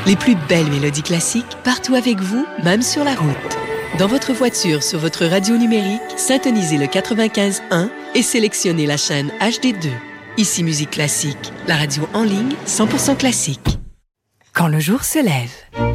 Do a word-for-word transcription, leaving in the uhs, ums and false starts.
Les plus belles mélodies classiques, partout avec vous, même sur la route. Dans votre voiture, sur votre radio numérique, syntonisez le quatre-vingt-quinze un et sélectionnez la chaîne H D deux. Ici Musique Classique, la radio en ligne cent pour cent classique. Quand le jour se lève.